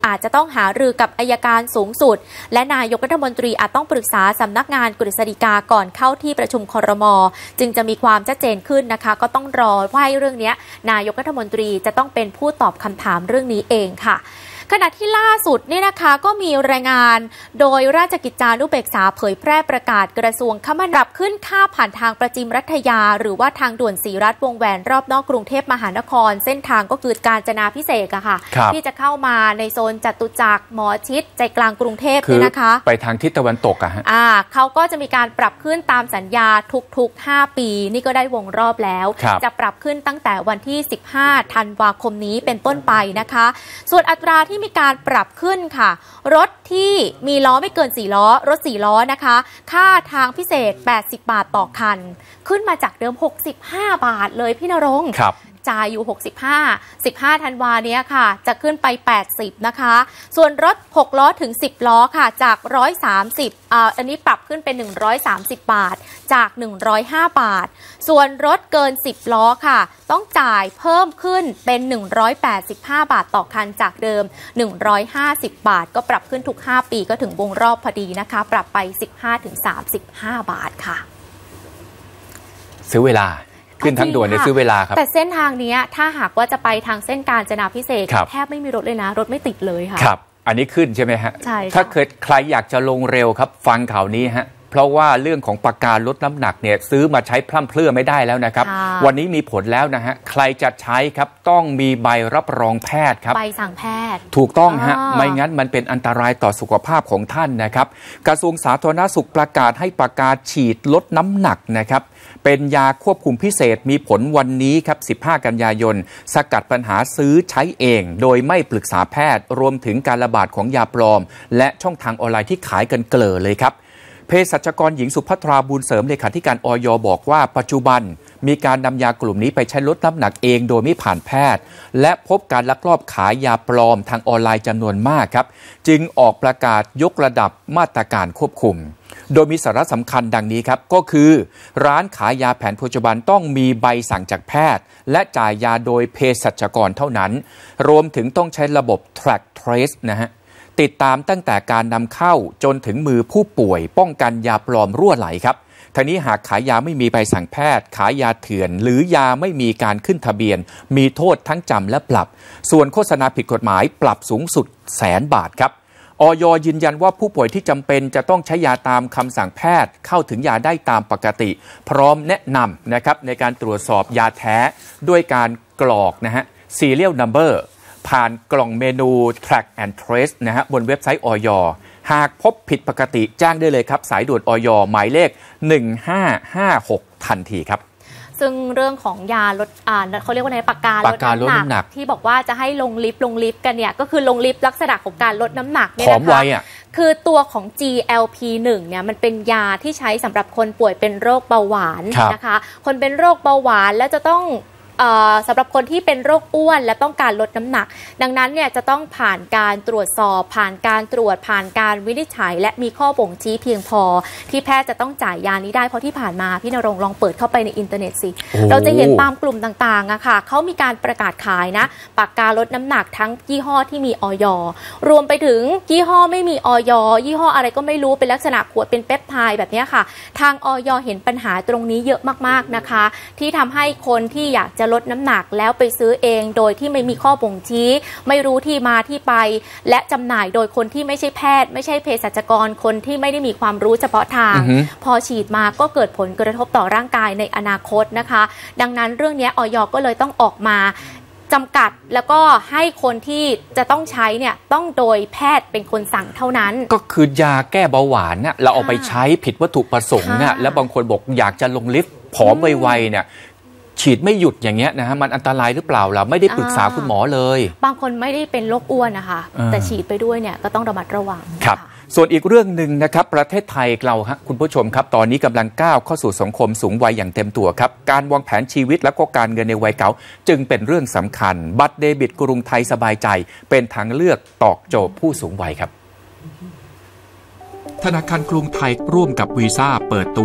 อาจจะต้องหารือกับอัยการสูงสุดและนายกรัฐมนตรีอาจต้องปรึกษาสำนักงานกฤษฎีกาก่อนเข้าที่ประชุมครม.จึงจะมีความชัดเจนขึ้นนะคะก็ต้องรอว่าเรื่องนี้นายกรัฐมนตรีจะต้องเป็นผู้ตอบคำถามเรื่องนี้เองค่ะขณะที่ล่าสุดนี่นะคะก็มีรายงานโดยราชกิจจานุเบกษาเผยแพร่ประกาศกระทรวงคมนาคมปรับขึ้นค่าผ่านทางประจิมรัฐยาหรือว่าทางด่วนศรีรัตน์วงแหวนรอบนอกกรุงเทพมหานครเส้นทางก็คือกาญจนาภิเษกอะค่ะที่จะเข้ามาในโซนจตุจักรหมอชิดใจกลางกรุงเทพเนี่ยนะคะไปทางทิศตะวันตกอะฮะเขาก็จะมีการปรับขึ้นตามสัญญาทุกๆ5ปีนี่ก็ได้วงรอบแล้วจะปรับขึ้นตั้งแต่วันที่15ธันวาคมนี้เป็นต้นไปนะคะส่วนอัตราที่มีการปรับขึ้นค่ะรถที่มีล้อไม่เกิน4ล้อรถ4ล้อนะคะค่าทางพิเศษ80 บาทต่อคันขึ้นมาจากเดิม65 บาทเลยพี่ณรงค์จ่ายอยู่15ธันวาเนี้ยค่ะจะขึ้นไป80นะคะส่วนรถ6ล้อถึง10ล้อค่ะจาก130อันนี้ปรับขึ้นเป็น130 บาทจาก105 บาทส่วนรถเกิน10ล้อค่ะต้องจ่ายเพิ่มขึ้นเป็น185 บาทต่อคันจากเดิม150 บาทก็ปรับขึ้นทุก5ปีก็ถึงวงรอบพอดีนะคะปรับไป15-35 บาทค่ะซื้อเวลาขึ้นทางด่วนเนี่ยซื้อเวลาครับแต่เส้นทางนี้ถ้าหากว่าจะไปทางเส้นกาญจนาภิเษกแทบไม่มีรถเลยนะรถไม่ติดเลยค่ะครับอันนี้ขึ้นใช่ไหมฮะใช่ถ้าเกิดใครอยากจะลงเร็วครับฟังข่าวนี้ฮะเพราะว่าเรื่องของปากกาลดน้ำหนักเนี่ยซื้อมาใช้พร่ำเพรื่อไม่ได้แล้วนะครับวันนี้มีผลแล้วนะฮะใครจะใช้ครับต้องมีใบรับรองแพทย์ครับใบสั่งแพทย์ถูกต้องฮะไม่งั้นมันเป็นอันตรายต่อสุขภาพของท่านนะครับกระทรวงสาธารณสุขประกาศให้ปากกาฉีดลดน้ำหนักนะครับเป็นยาควบคุมพิเศษมีผลวันนี้ครับ15 กันยายนสกัดปัญหาซื้อใช้เองโดยไม่ปรึกษาแพทย์รวมถึงการระบาดของยาปลอมและช่องทางออนไลน์ที่ขายกันเกลื่อนเลยครับเภสัชกรหญิงสุภัทราบุญเสริมเลขาธิการอย.บอกว่าปัจจุบันมีการนำยากลุ่มนี้ไปใช้ลดน้ำหนักเองโดยไม่ผ่านแพทย์และพบการลักลอบขายยาปลอมทางออนไลน์จำนวนมากครับจึงออกประกาศยกระดับมาตรการควบคุมโดยมีสาระสำคัญดังนี้ครับก็คือร้านขายยาแผนปัจจุบันต้องมีใบสั่งจากแพทย์และจ่ายยาโดยเภสัชกรเท่านั้นรวมถึงต้องใช้ระบบ track trace นะฮะติดตามตั้งแต่การนำเข้าจนถึงมือผู้ป่วยป้องกันยาปลอมรั่วไหลครับทีนี้หากขายยาไม่มีใบสั่งแพทย์ขายยาเถื่อนหรือยาไม่มีการขึ้นทะเบียนมีโทษทั้งจำและปรับส่วนโฆษณาผิดกฎหมายปรับสูงสุด100,000 บาทครับอย.ยืนยันว่าผู้ป่วยที่จำเป็นจะต้องใช้ยาตามคำสั่งแพทย์เข้าถึงยาได้ตามปกติพร้อมแนะนำนะครับในการตรวจสอบยาแท้ด้วยการกรอกนะฮะ serial number ผ่านกล่องเมนู track and trace นะฮะบนเว็บไซต์อย.หากพบผิดปกติแจ้งได้เลยครับสายด่วนอย.หมายเลข1556ทันทีครับซึ่งเรื่องของยาลดเขาเรียกว่าในปากกาลดน้ำหนักที่บอกว่าจะให้ลงลิฟต์กันเนี่ยก็คือลงลิฟต์ลักษณะของการลดน้ำหนักเนี่ยนะคะคือตัวของ GLP-1 เนี่ยมันเป็นยาที่ใช้สำหรับคนป่วยเป็นโรคเบาหวานนะคะคนเป็นโรคเบาหวานแล้วจะต้องสำหรับคนที่เป็นโรคอ้วนและต้องการลดน้ำหนักดังนั้นเนี่ยจะต้องผ่านการตรวจสอบผ่านการตรวจผ่านการวินิจฉัยและมีข้อบ่งชี้เพียงพอที่แพทย์จะต้องจ่ายยานี้ได้เพราะที่ผ่านมาพี่ณรงค์ลองเปิดเข้าไปในอินเทอร์เน็ตสิเราจะเห็นตามกลุ่มต่างๆอะค่ะเขามีการประกาศขายนะปากกาลดน้ำหนักทั้งยี่ห้อที่มีอย.รวมไปถึงยี่ห้อไม่มีอย.ยี่ห้ออะไรก็ไม่รู้เป็นลักษณะขวดเป็นเปปไทด์แบบนี้ค่ะทางอย.เห็นปัญหาตรงนี้เยอะมากๆนะคะที่ทำให้คนที่อยากจะลดน้ำหนักแล้วไปซื้อเองโดยที่ไม่มีข้อบ่งชี้ไม่รู้ที่มาที่ไปและจำหน่ายโดยคนที่ไม่ใช่แพทย์ไม่ใช่เภสัชกรคนที่ไม่ได้มีความรู้เฉพาะทางพอฉีดมาก็เกิดผลกระทบต่อร่างกายในอนาคตนะคะดังนั้นเรื่องนี้อย.ก็เลยต้องออกมาจำกัดแล้วก็ให้คนที่จะต้องใช้เนี่ยต้องโดยแพทย์เป็นคนสั่งเท่านั้นก็คือยาแก้เบาหวานเนี่ยเราเอาไปใช้ผิดวัตถุประสงค์เนี่ยแล้วบางคนบอกอยากจะลงลิฟต์ผอมไวๆเนี่ยฉีดไม่หยุดอย่างเงี้ยนะฮะมันอันตรายหรือเปล่าเราไม่ได้ปรึกษาคุณหมอเลยบางคนไม่ได้เป็นโรคอ้วนนะคะแต่ฉีดไปด้วยเนี่ยก็ต้องระมัดระวังครับส่วนอีกเรื่องหนึ่งนะครับประเทศไทยเราฮะคุณผู้ชมครับตอนนี้กำลังก้าวเข้าสู่สังคมสูงวัยอย่างเต็มตัวครับการวางแผนชีวิตและก็การเงินในวัยเก่าจึงเป็นเรื่องสำคัญบัตรเดบิตกรุงไทยสบายใจเป็นทางเลือกตอบโจทย์ผู้สูงวัยครับธนาคารกรุงไทยร่วมกับวีซ่าเปิดตัว